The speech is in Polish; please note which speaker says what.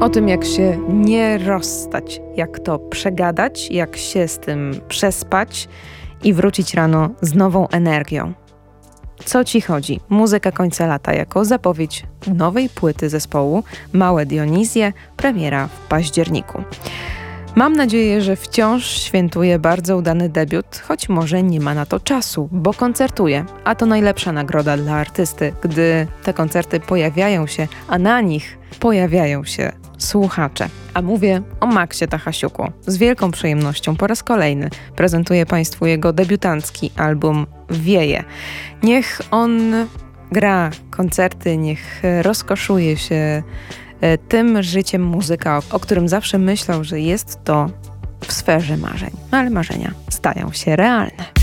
Speaker 1: O tym, jak się nie rozstać, jak to przegadać, jak się z tym przespać i wrócić rano z nową energią. Co ci chodzi? Muzyka końca lata jako zapowiedź nowej płyty zespołu Małe Dionizje, premiera w październiku. Mam nadzieję, że wciąż świętuje bardzo udany debiut, choć może nie ma na to czasu, bo koncertuje, a to najlepsza nagroda dla artysty, gdy te koncerty pojawiają się, a na nich pojawiają się słuchacze. A mówię o Maxie Tachasiuku. Z wielką przyjemnością po raz kolejny prezentuję Państwu jego debiutancki album Wieje. Niech on gra koncerty, niech rozkoszuje się tym życiem muzyka, o którym zawsze myślał, że jest to w sferze marzeń. Ale marzenia stają się realne.